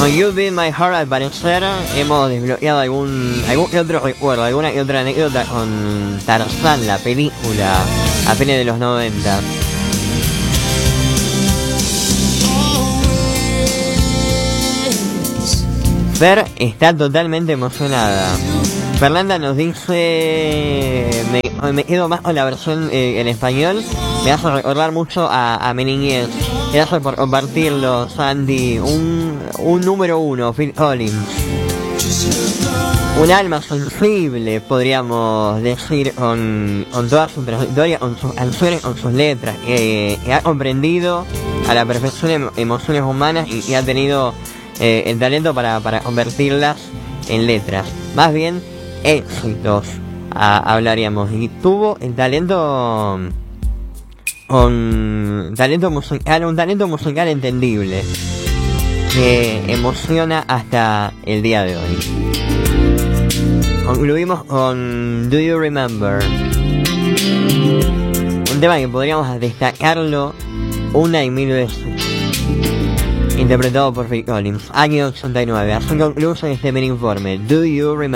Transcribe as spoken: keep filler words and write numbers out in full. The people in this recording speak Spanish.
Con You Be My Heart, al parecer, hemos desbloqueado algún, algún que otro recuerdo, alguna que otra anécdota con Tarzán, la película, a fines de los noventa. Fer está totalmente emocionada. Fernanda nos dice, me, me quedo más con la versión eh, en español, me hace recordar mucho a, a mi niñez. Gracias por compartirlo, Sandy. Un, un número uno, Phil Collins. Un alma sensible, podríamos decir, con, con toda su trayectoria, con sus canciones, con sus letras, eh, que ha comprendido a la perfección em, emociones humanas y, y ha tenido eh, el talento para, para convertirlas en letras. Más bien, éxitos, a, hablaríamos. Y tuvo el talento... con talento musical, un talento musical entendible que emociona hasta el día de hoy. Concluimos con Do You Remember, un tema que podríamos destacarlo una y mil veces, interpretado por Phil Collins, año ochenta y nueve. Así concluye este mini informe. Do You Remember.